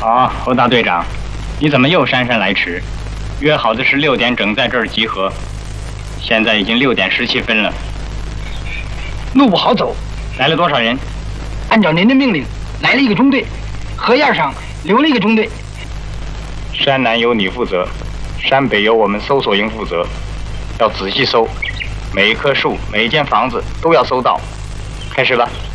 哦，欧大队长，你怎么又姗姗来迟？约好的是6点整在这儿集合，现在已经6点17分了。 路不好走。 来了多少人？ 按照您的命令，来了1个中队，河沿上留了1个中队。 山南由你负责，山北由我们搜索营负责，要仔细搜，每一棵树、每一间房子都要搜到。开始吧。